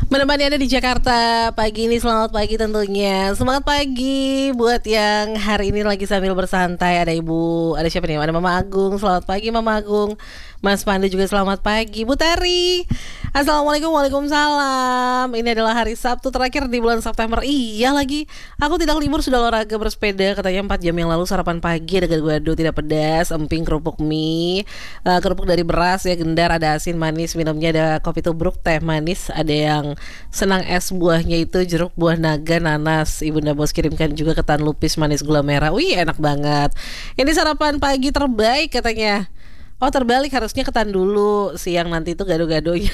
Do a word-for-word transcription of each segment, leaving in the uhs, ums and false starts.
Menemani Anda di Jakarta pagi ini, selamat pagi tentunya. Semangat pagi buat yang hari ini lagi sambil bersantai. Ada Ibu, ada siapa nih? Ada Mama Agung, selamat pagi Mama Agung. Mas Pandu juga selamat pagi. Bu Tari, Assalamualaikum, waalaikumsalam. Ini adalah hari Sabtu terakhir di bulan September. Iya lagi, aku tidak libur, sudah olahraga bersepeda. Katanya empat jam yang lalu sarapan pagi ada gado-gado tidak pedas, emping, kerupuk mie, uh, kerupuk dari beras ya, gendar, ada asin manis, minumnya ada kopi tubruk, teh manis, ada yang senang es buahnya itu jeruk, buah naga, nanas. Ibunda Bos kirimkan juga ketan lupis manis gula merah. Wih, enak banget. Ini sarapan pagi terbaik katanya. Oh, terbalik, harusnya ketan dulu, siang nanti itu gado-gadonya.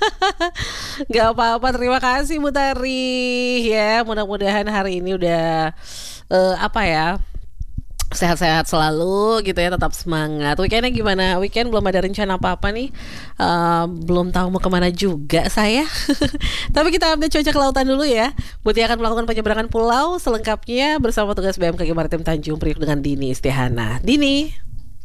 Gak apa-apa, terima kasih Bu Tari. Ya, mudah-mudahan hari ini udah uh, apa ya, sehat-sehat selalu gitu ya, tetap semangat. Weekendnya gimana? Weekend belum ada rencana apa-apa nih, uh, belum tahu mau kemana juga saya. Tapi kita update cuaca kelautan dulu ya. Buti akan melakukan penyeberangan pulau selengkapnya bersama petugas B M K G Maritim Tanjung Priok dengan Dini Istihana. Dini.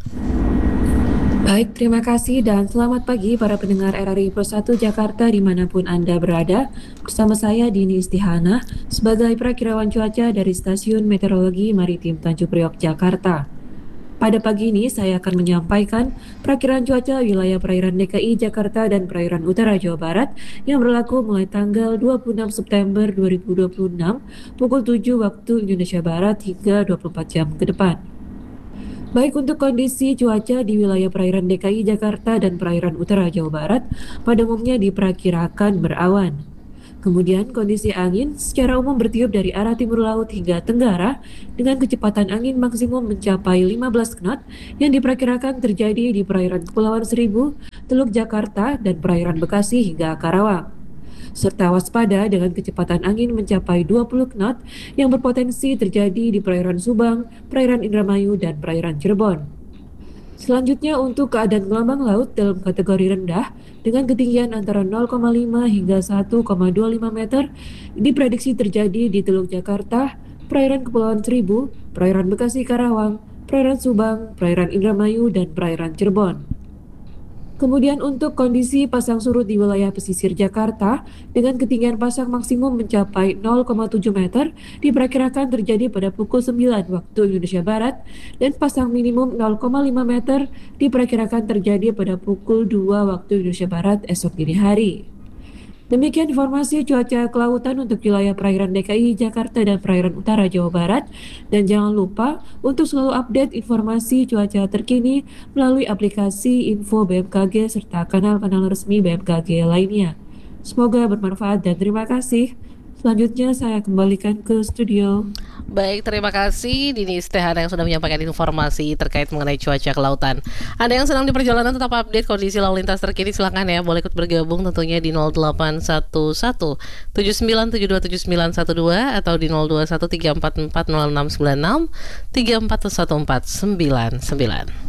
Baik, terima kasih dan selamat pagi para pendengar R R I Pro satu Jakarta dimanapun Anda berada. Bersama saya Dini Istihana sebagai perakirawan cuaca dari Stasiun Meteorologi Maritim Tanjung Priok, Jakarta. Pada pagi ini saya akan menyampaikan perakiraan cuaca wilayah perairan D K I Jakarta dan perairan utara Jawa Barat yang berlaku mulai tanggal dua puluh enam September dua ribu dua puluh enam pukul tujuh waktu Indonesia Barat hingga dua puluh empat jam ke depan. Baik, untuk kondisi cuaca di wilayah perairan D K I Jakarta dan perairan utara Jawa Barat pada umumnya diperkirakan berawan. Kemudian kondisi angin secara umum bertiup dari arah timur laut hingga tenggara dengan kecepatan angin maksimum mencapai lima belas knot yang diperkirakan terjadi di perairan Kepulauan Seribu, Teluk Jakarta, dan perairan Bekasi hingga Karawang. Serta waspada dengan kecepatan angin mencapai dua puluh knot yang berpotensi terjadi di perairan Subang, perairan Indramayu, dan perairan Cirebon. Selanjutnya untuk keadaan gelombang laut dalam kategori rendah dengan ketinggian antara nol koma lima hingga satu koma dua lima meter diprediksi terjadi di Teluk Jakarta, perairan Kepulauan Seribu, perairan Bekasi Karawang, perairan Subang, perairan Indramayu, dan perairan Cirebon. Kemudian untuk kondisi pasang surut di wilayah pesisir Jakarta dengan ketinggian pasang maksimum mencapai nol koma tujuh meter diperkirakan terjadi pada pukul sembilan waktu Indonesia Barat dan pasang minimum nol koma lima meter diperkirakan terjadi pada pukul dua waktu Indonesia Barat esok dini hari. Demikian informasi cuaca kelautan untuk wilayah perairan D K I Jakarta dan perairan utara Jawa Barat. Dan jangan lupa untuk selalu update informasi cuaca terkini melalui aplikasi Info B M K G serta kanal-kanal resmi B M K G lainnya. Semoga bermanfaat dan terima kasih. Selanjutnya saya kembalikan ke studio. Baik, terima kasih Dini Istihana yang sudah menyampaikan informasi terkait mengenai cuaca kelautan. Ada yang sedang di perjalanan tetap update kondisi lalu lintas terkini, silakan ya, boleh ikut bergabung tentunya di nol delapan satu satu tujuh sembilan tujuh dua tujuh sembilan satu dua atau di nol dua satu tiga empat empat nol enam sembilan enam tiga empat satu empat sembilan sembilan.